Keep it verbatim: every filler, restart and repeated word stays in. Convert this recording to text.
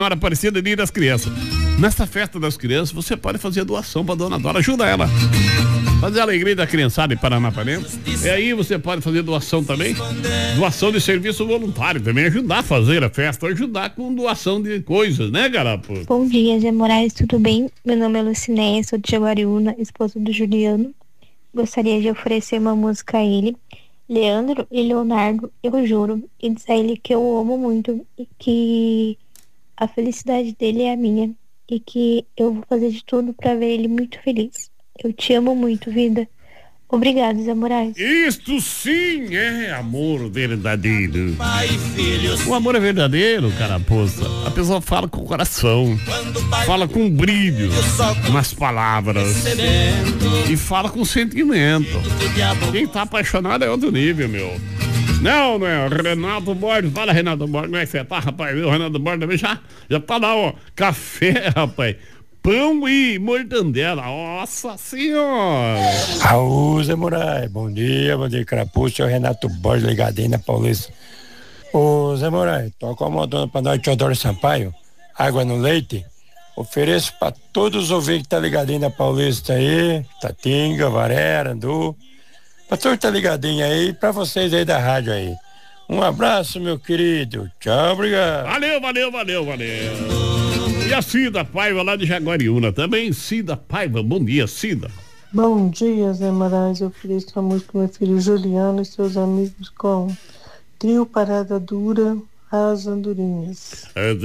Senhora Aparecida, Dia das Crianças. Nessa festa das crianças, você pode fazer doação pra Dona Dora, ajuda ela. Fazer a alegria da criançada em Paranapanema. E aí você pode fazer doação também, doação de serviço voluntário também, ajudar a fazer a festa, ajudar com doação de coisas, né, Garapo? Bom dia, Zé Moraes, tudo bem? Meu nome é Lucinéia, sou de Jaguariúna, esposa do Juliano. Gostaria de oferecer uma música a ele, Leandro e Leonardo, eu juro, e dizer a ele que eu o amo muito e que a felicidade dele é a minha e que eu vou fazer de tudo para ver ele muito feliz. Eu te amo muito, vida. Obrigado, Zé Moraes. Isto sim é amor verdadeiro. O amor é verdadeiro, carapuça. A pessoa fala com o coração, fala com brilho nas palavras e fala com sentimento. Quem tá apaixonado é outro nível, meu. Não, não é? Renato Borges, fala, Renato Borges, como é que você tá, rapaz? O Renato Borges também já, já tá lá, ó, café, rapaz. Pão e mortandela, nossa senhora! Raul, Zé Moraes, bom dia, bom dia, Carapuça, é o Renato Borges, ligadinho na Paulista. Ô, Zé Moraes, toca uma dona pra nós, Teodoro Sampaio, água no leite, ofereço pra todos os ouvintes que tá ligadinho na Paulista aí, Tatinga, Varera, Andu, pra todos que tá ligadinho aí, pra vocês aí da rádio aí. Um abraço, meu querido, tchau, obrigado. Valeu, valeu, valeu, valeu. E a Cida Paiva lá de Jaguariúna também. Cida Paiva, bom dia, Cida. Bom dia, Zé Moraes. Eu ofereço a música pro meu filho Juliano e seus amigos com Trio Parada Dura, As Andorinhas. É,